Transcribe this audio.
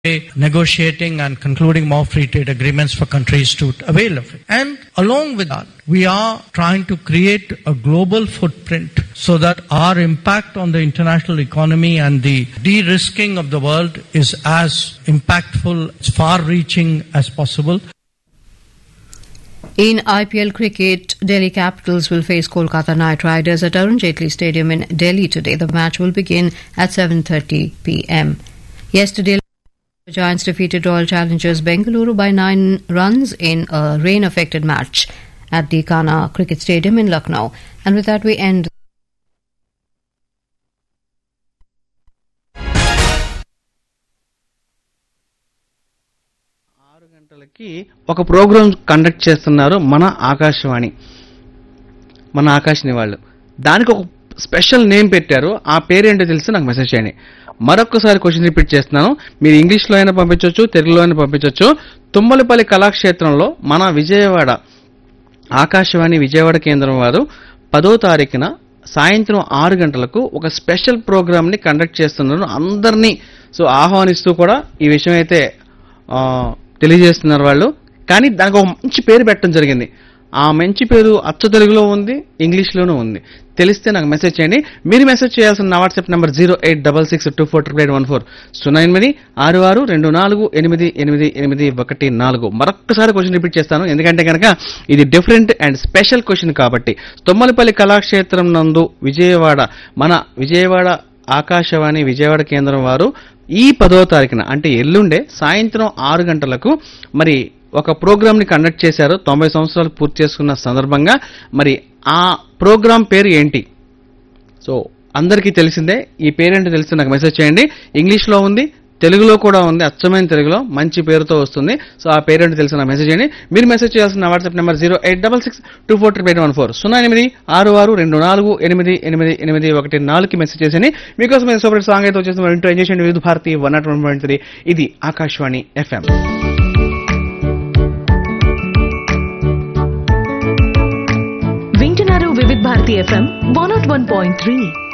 negotiating and concluding more free trade agreements for countries to avail of it. And along with that, we are trying to create a global footprint so that our impact on the international economy and the de-risking of the world is as impactful, as far-reaching as possible. In IPL cricket, Delhi Capitals will face Kolkata Knight Riders at Arun Jaitley Stadium in Delhi today. The match will begin at 7:30 p.m. Yesterday, the Giants defeated Royal Challengers Bengaluru by 9 runs in a rain-affected match at the Kana Cricket Stadium in Lucknow. And with that, we end. ఒక programme conduct చేస్తున్నారు మన ఆకాశవాణి వాళ్ళు. దానికి ఒక special name పెట్టారు. ఆ పేరేంటో తెలిసి నాకు మెసేజ్ చేయండి. మరొకసారి క్వశ్చన్ రిపీట్ చేస్తున్నాను. మీరు ఇంగ్లీష్లో అయినా పంపించవచ్చు, తెలుగులో అయినా పంపించవచ్చు. తుమ్మలపల్లి కళాక్షేత్రంలో మన విజయవాడ ఆకాశవాణి విజయవాడ కేంద్రం వారు 10వ తారీఖున సాయంత్రం 6 గంటలకు ఒక స్పెషల్ ప్రోగ్రామ్ని కండక్ట్ చేస్తున్నారు. అందరినీ ఆహ్వానిస్తూ కూడా ఈ విషయం అయితే తెలియజేస్తున్నారు వాళ్ళు. కానీ దానికి ఒక మంచి పేరు పెట్టడం జరిగింది. ఆ మంచి పేరు అచ్చ తెలుగులో ఉంది, ఇంగ్లీష్లోనూ ఉంది. తెలిస్తే నాకు మెసేజ్ చేయండి. మీరు మెసేజ్ చేయాల్సిన నా వాట్సాప్ నెంబర్ 08662488814 08662488814. మరొక్కసారి క్వశ్చన్ రిపీట్ చేస్తాను, ఎందుకంటే కనుక ఇది డిఫరెంట్ అండ్ స్పెషల్ క్వశ్చన్ కాబట్టి. తుమ్మలపల్లి కళాక్షేత్రం నందు మన విజయవాడ ఆకాశవాణి విజయవాడ కేంద్రం వారు ఈ 10వ తారీఖున అంటే ఎల్లుండే సాయంత్రం 6 గంటలకు మరి ఒక ప్రోగ్రామ్ని కండక్ట్ చేశారు. 90 సంవత్సరాలు పూర్తి చేసుకున్న సందర్భంగా మరి ఆ ప్రోగ్రాం పేరు ఏంటి? అందరికీ తెలిసిందే. ఈ పేరేంటో తెలిసి నాకు మెసేజ్ చేయండి. ఇంగ్లీష్లో ఉంది, తెలుగులో కూడా ఉంది, అచ్చమైన తెలుగులో మంచి పేరుతో వస్తుంది. ఆ పేరేంటో తెలిసి నాకు మెసేజ్ చేయండి. మీరు మెసేజ్ చేయాల్సిన వాట్సాప్ నెంబర్ 08662488814 08662488814కి మెసేజ్ చేసి మీకోసం సూపర్ సాంగ్ అయితే వచ్చేసి ఎంజాయ్ చేయండి. వివిధ భారతి 101.3. ఇది ఆకాశవాణి FM. వింటున్నారు వివిధ భారతి FM 101.3.